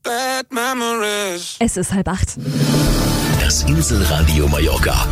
Bad memories. Es ist 7:30. Das Inselradio Mallorca.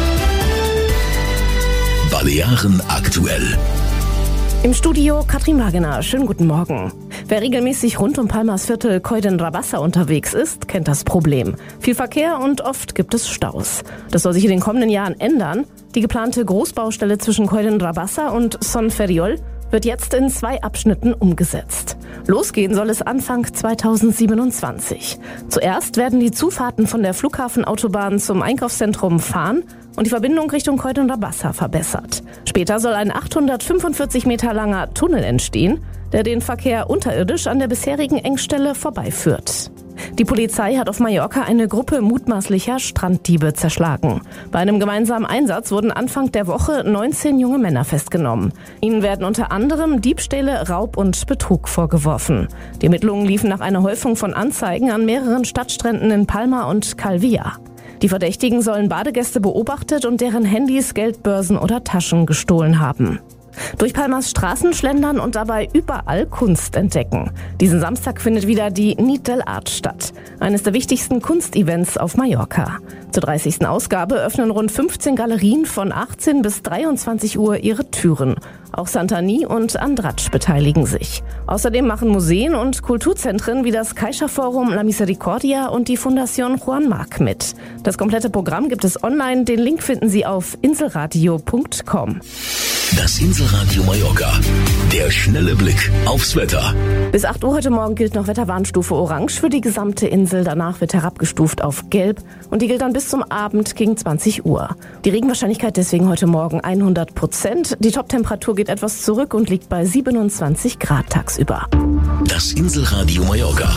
Balearen aktuell. Im Studio Katrin Wagener. Schönen guten Morgen. Wer regelmäßig rund um Palmas Viertel Coll-den-Rabassa unterwegs ist, kennt das Problem. Viel Verkehr und oft gibt es Staus. Das soll sich in den kommenden Jahren ändern. Die geplante Großbaustelle zwischen Coll-den-Rabassa und Son Ferriol wird jetzt in 2 Abschnitten umgesetzt. Losgehen soll es Anfang 2027. Zuerst werden die Zufahrten von der Flughafenautobahn zum Einkaufszentrum fahren und die Verbindung Richtung Coll-den-Rabassa verbessert. Später soll ein 845 Meter langer Tunnel entstehen, der den Verkehr unterirdisch an der bisherigen Engstelle vorbeiführt. Die Polizei hat auf Mallorca eine Gruppe mutmaßlicher Stranddiebe zerschlagen. Bei einem gemeinsamen Einsatz wurden Anfang der Woche 19 junge Männer festgenommen. Ihnen werden unter anderem Diebstähle, Raub und Betrug vorgeworfen. Die Ermittlungen liefen nach einer Häufung von Anzeigen an mehreren Stadtstränden in Palma und Calvia. Die Verdächtigen sollen Badegäste beobachtet und deren Handys, Geldbörsen oder Taschen gestohlen haben. Durch Palmas Straßen schlendern und dabei überall Kunst entdecken. Diesen Samstag findet wieder die Nit del Art statt, eines der wichtigsten Kunstevents auf Mallorca. Zur 30. Ausgabe öffnen rund 15 Galerien von 18 bis 23 Uhr ihre Türen. Auch Santani und Andratx beteiligen sich. Außerdem machen Museen und Kulturzentren wie das Caixa Forum La Misericordia und die Fundación Juan Marc mit. Das komplette Programm gibt es online. Den Link finden Sie auf inselradio.com. Das Inselradio Mallorca. Der schnelle Blick aufs Wetter. Bis 8 Uhr heute Morgen gilt noch Wetterwarnstufe Orange für die gesamte Insel. Danach wird herabgestuft auf Gelb und die gilt dann bis zum Abend gegen 20 Uhr. Die Regenwahrscheinlichkeit deswegen heute Morgen 100%. Die Toptemperatur geht etwas zurück und liegt bei 27 Grad tagsüber. Das Inselradio Mallorca.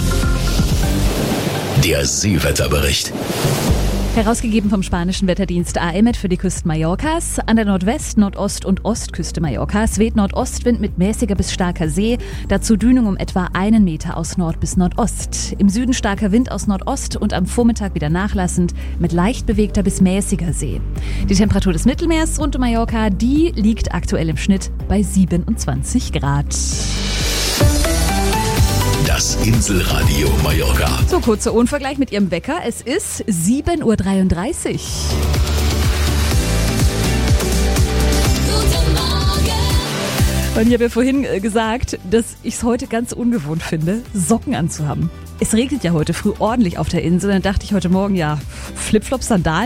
Der Seewetterbericht. Herausgegeben vom spanischen Wetterdienst AEMET für die Küsten Mallorcas. An der Nordwest-, Nordost- und Ostküste Mallorcas weht Nordostwind mit mäßiger bis starker See. Dazu Dünung um etwa 1 Meter aus Nord bis Nordost. Im Süden starker Wind aus Nordost und am Vormittag wieder nachlassend mit leicht bewegter bis mäßiger See. Die Temperatur des Mittelmeers rund um Mallorca, die liegt aktuell im Schnitt bei 27 Grad. Das Inselradio Mallorca. So, kurzer Unvergleich mit Ihrem Wecker. Es ist 7:33 Uhr. Und ich habe ja vorhin gesagt, dass ich es heute ganz ungewohnt finde, Socken anzuhaben. Es regnet ja heute früh ordentlich auf der Insel. Dann dachte ich heute Morgen, ja, Flipflops, Sandalen.